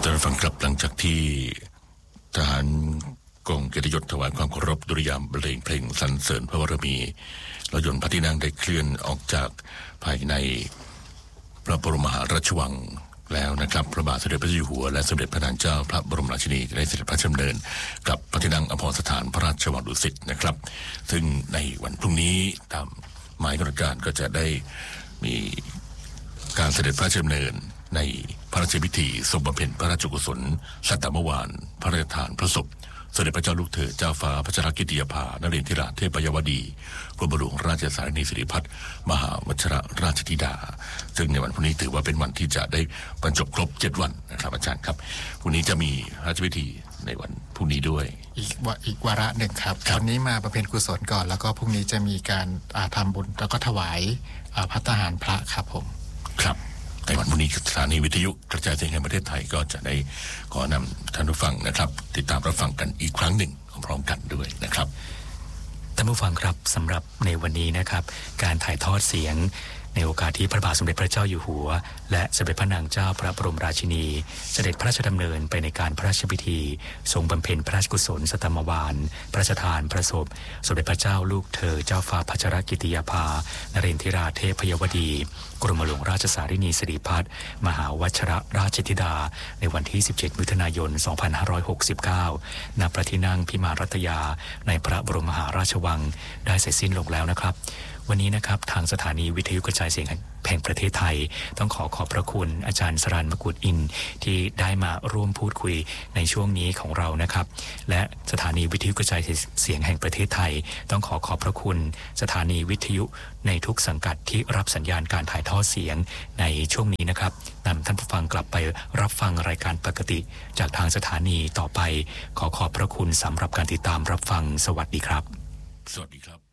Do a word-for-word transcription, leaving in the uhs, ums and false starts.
ท่านฟังครับหลังจากที่ทหารกองเกียรติยศถวายความเคารพดุริยางค์บรรเลงเพลงสรรเสริญพระบารมีรถยนต์พระที่นั่งได้เคลื่อนออกจากภายในพระบรมมหาราชวังแล้วนะครับพระบาทสมเด็จพระเจ้าอยู่หัวและสมเด็จพระนางเจ้าพระบรมราชินีได้เสด็จพระราชดำเนินกับพระที่นั่งอภรสถานพระราชวังดุสิตนะครับซึ่งในวันพรุ่งนี้ตามหมายกำหนดการก็จะได้มีการเสด็จพระราชดำเนินในพระราชพิธีทรงบำเพ็ญพระราชกุศลสัตตมวานพระราชทานพระศพสมเด็จพระเจ้าลูกเธอเจ้าฟ้าพัชรกิติยาภานเรนทิราเทพยวดีกรมหลวงราชสารินีสิริพัฒน์มหาวชิรราชธิดาซึ่งในวันพรุ่งนี้ถือว่าเป็นวันที่จะได้บรรจบครบเจ็ดวันนะครับอาจารย์ครับพรุ่งนี้จะมีพระราชพิธีในวันพรุ่งนี้ด้วยอีกวาอีกวาระหนึ่งครับวันนี้มาบำเพ็ญกุศลก่อนแล้วก็พรุ่งนี้จะมีการทำบุญแล้วก็ถวายภัตตาหารพระครับผมครับในวันพรุ่งนี้สถานีวิทยุกระจายเสียงแห่งประเทศไทยก็จะได้ขอนำท่านผู้ฟังนะครับติดตามรับฟังกันอีกครั้งหนึ่งพร้อมกันด้วยนะครับท่านผู้ฟังครับสำหรับในวันนี้นะครับการถ่ายทอดเสียงในโอกาสที่พระบาทสมเด็จพระเจ้าอยู่หัวและสมเด็จพระนางเจ้าพระบรมราชินีเสด็จพระราชดำเนินไปในการพระราชพิธีทรงบำเพ็ญพระราชกุศลสัตตมวานพระราชทานพระศพสมเด็จพระเจ้าลูกเธอเจ้าฟ้าพัชรกิติยาภานเรนทิราเทพยวดีกรมหลวงราชสารินีสิริพัฒน์มหาวชิรราชธิดาในวันที่สิบเจ็ดมิถุนายนสองพันห้าร้อยหกสิบเก้าณพระที่นั่งพิมานรัตยาในพระบรมมหาราชวังได้เสร็จสิ้นลงแล้วนะครับวันนี้นะครับทางสถานีวิทยุกระจายเสียงแห่งประเทศไทยต้องขอขอบพระคุณอาจารย์สรัญ มกุฎอินทร์ที่ได้มาร่วมพูดคุยในช่วงนี้ของเรานะครับและสถานีวิทยุกระจายเสียงแห่งประเทศไทยต้องขอขอบพระคุณสถานีวิทยุในทุกสังกัดที่รับสัญญาณการถ่ายทอดเสียงในช่วงนี้นะครับนำท่านผู้ฟังกลับไปรับฟังรายการปกติจากทางสถานีต่อไปขอขอบพระคุณสำหรับการติดตามรับฟังสวัสดีครับสวัสดีครับ